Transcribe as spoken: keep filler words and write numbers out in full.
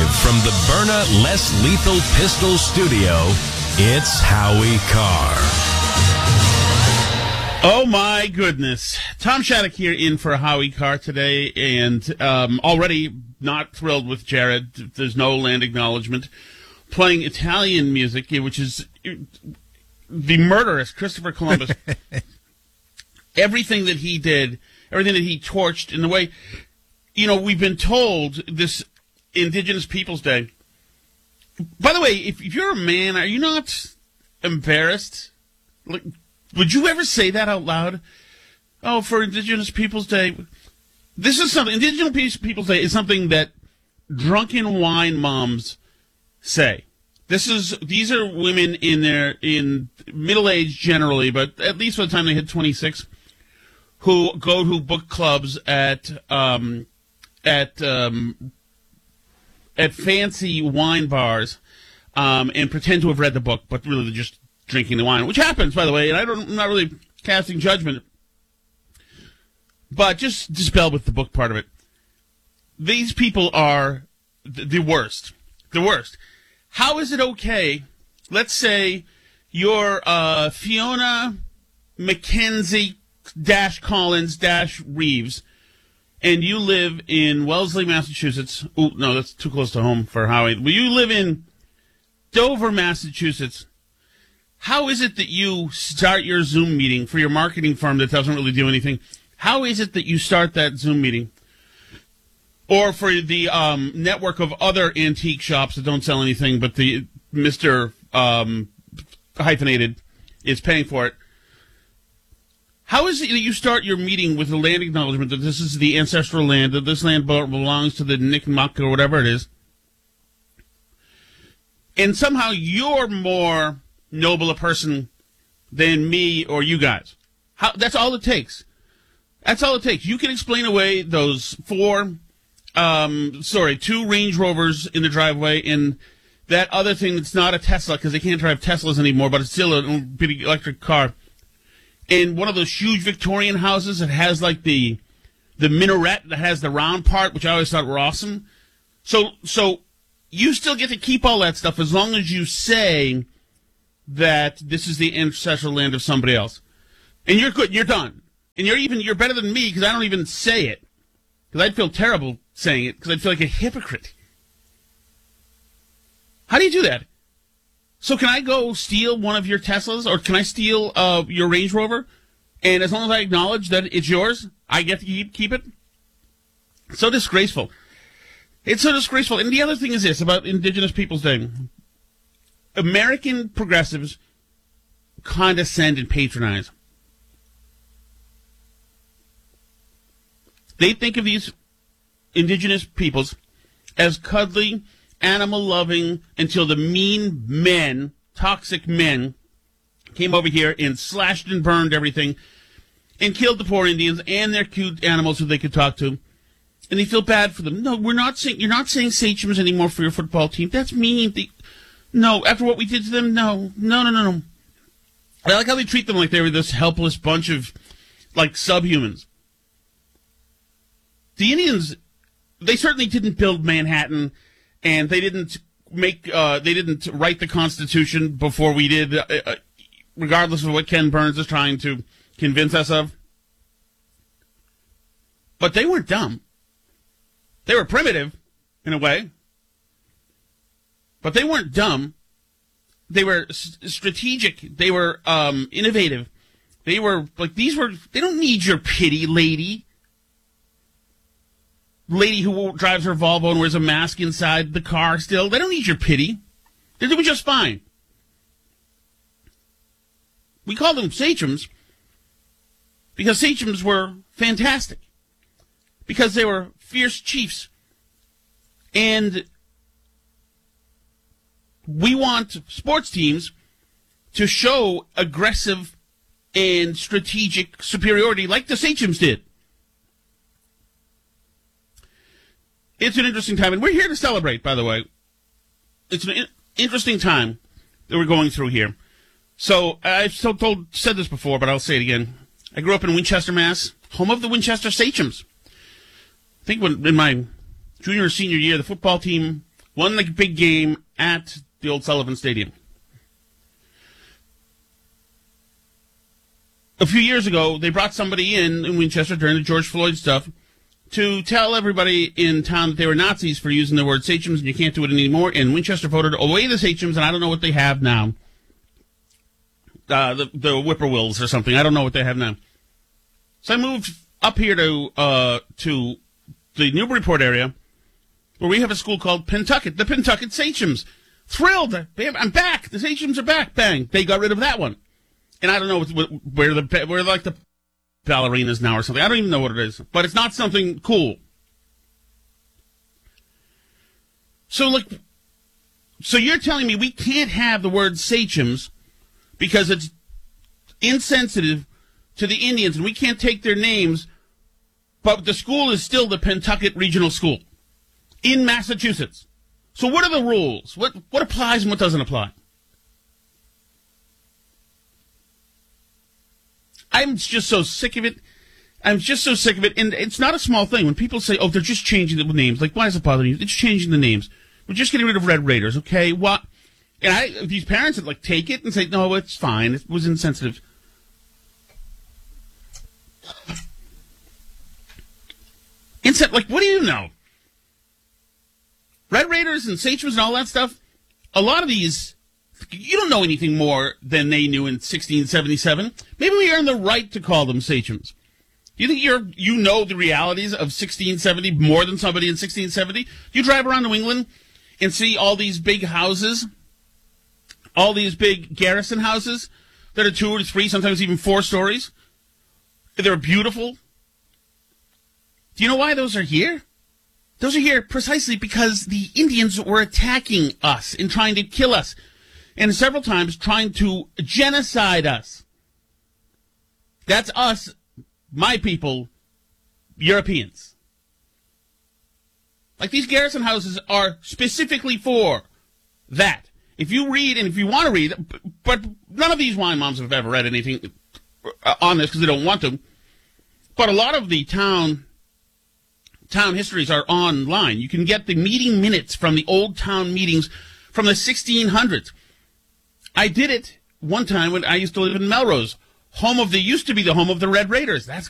Live from the Byrna Less Lethal Pistol Studio, it's Howie Carr. Oh, my goodness. Tom Shattuck here in for Howie Carr today, and um, already not thrilled with Jared. There's no land acknowledgement. Playing Italian music, which is the murderous Christopher Columbus. Everything that he did, everything that he torched in the way, you know, we've been told this Indigenous Peoples Day. By the way, if, if you're a man, are you not embarrassed? Like, would you ever say that out loud? Oh, for Indigenous Peoples Day. This is something, Indigenous Peoples Day is something that drunken wine moms say. This is, these are women in their, in middle age generally, but at least by the time they hit twenty-six, who go to book clubs at, um, at, um, at fancy wine bars, um, and pretend to have read the book, but really they're just drinking the wine, which happens, by the way, and I don't, I'm not really casting judgment, but just dispel with the book part of it. These people are th- the worst. The worst. How is it okay, let's say you're uh, Fiona Mackenzie dash Collins dash Reeves, and you live in Wellesley, Massachusetts. Oh, no, that's too close to home for Howie. Well, you live in Dover, Massachusetts. How is it that you start your Zoom meeting for your marketing firm that doesn't really do anything? How is it that you start that Zoom meeting? Or for the um, network of other antique shops that don't sell anything, but the Mister Um, hyphenated is paying for it. How is it that you start your meeting with a land acknowledgement that this is the ancestral land, that this land belongs to the Nipmuc or whatever it is, and somehow you're more noble a person than me or you guys? How, that's all it takes. That's all it takes. You can explain away those four... Um, sorry, two Range Rovers in the driveway, and that other thing that's not a Tesla, because they can't drive Teslas anymore, but it's still a big electric car. And one of those huge Victorian houses that has, like, the the minaret that has the round part, which I always thought were awesome. So, so you still get to keep all that stuff as long as you say that this is the ancestral land of somebody else. And you're good, you're done. And you're even, you're better than me, because I don't even say it. Because I'd feel terrible saying it, because I'd feel like a hypocrite. How do you do that? So can I go steal one of your Teslas, or can I steal uh, your Range Rover, and as long as I acknowledge that it's yours, I get to keep, keep it? So disgraceful. It's so disgraceful. And the other thing is this, about Indigenous Peoples Day. American progressives condescend and patronize. They think of these indigenous peoples as cuddly, animal-loving, until the mean men, toxic men, came over here and slashed and burned everything and killed the poor Indians and their cute animals who they could talk to. And they feel bad for them. No, we're not saying, you're not saying sachems anymore for your football team. That's mean. They, no, after what we did to them, no. No, no, no, no. I like how they treat them like they were this helpless bunch of, like, subhumans. The Indians, they certainly didn't build Manhattan, and they didn't make, uh, they didn't write the Constitution before we did, uh, uh, regardless of what Ken Burns is trying to convince us of. But they weren't dumb. They were primitive, in a way. But they weren't dumb. They were s- strategic. They were um, innovative. They were, like, these were, they don't need your pity, lady. Lady who drives her Volvo and wears a mask inside the car still. They don't need your pity. They're doing just fine. We call them sachems because sachems were fantastic. Because they were fierce chiefs. And we want sports teams to show aggressive and strategic superiority like the sachems did. It's an interesting time, and we're here to celebrate, by the way. It's an in- interesting time that we're going through here. So, I've so told, said this before, but I'll say it again. I grew up in Winchester, Mass., home of the Winchester Sachems. I think when in my junior or senior year, the football team won the big game at the old Sullivan Stadium. A few years ago, they brought somebody in in Winchester during the George Floyd stuff to tell everybody in town that they were Nazis for using the word sachems, and you can't do it anymore. And Winchester voted away the sachems, and I don't know what they have now. Uh, the, the whippoorwills or something. I don't know what they have now. So I moved up here to uh, to the Newburyport area, where we have a school called Pentucket, the Pentucket Sachems. Thrilled. Bam, I'm back. The Sachems are back. Bang. They got rid of that one. And I don't know what, where the where like the ballerinas now or something. I don't even know what it is. But it's not something cool. So, like, so you're telling me we can't have the word sachems because it's insensitive to the Indians and we can't take their names, but the school is still the Pentucket Regional School in Massachusetts. So what are the rules? What what applies and what doesn't apply? I'm just so sick of it. I'm just so sick of it. And it's not a small thing. When people say, oh, they're just changing the names. Like, why does it bother you? It's changing the names. We're just getting rid of Red Raiders, okay? What? And I, these parents would, like, take it and say, no, it's fine. It was insensitive. Insen- like, what do you know? Red Raiders and sachems and all that stuff, a lot of these, you don't know anything more than they knew in sixteen seventy-seven. Maybe we earn the right to call them sachems. Do you think you're you know the realities of sixteen seventy more than somebody in sixteen seventy? Do you drive around New England and see all these big houses, all these big garrison houses that are two or three, sometimes even four stories? They're beautiful. Do you know why those are here? Those are here precisely because the Indians were attacking us and trying to kill us, and several times trying to genocide us. That's us, my people, Europeans. Like, these garrison houses are specifically for that. If you read, and if you want to read, but none of these wine moms have ever read anything on this because they don't want to, but a lot of the town town histories are online. You can get the meeting minutes from the old town meetings from the sixteen hundreds. I did it one time when I used to live in Melrose, home of the, used to be the home of the Red Raiders. That's